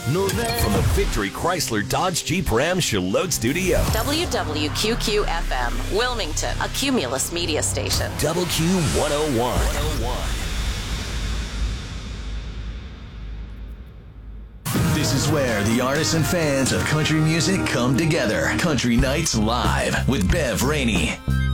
From the Victory Chrysler Dodge Jeep Ram Charlotte Studio. WWQQ-FM, Wilmington, a Cumulus media station. WQ101. This is where the artists and fans of country music come together. Country Nights Live with Bev Rainey.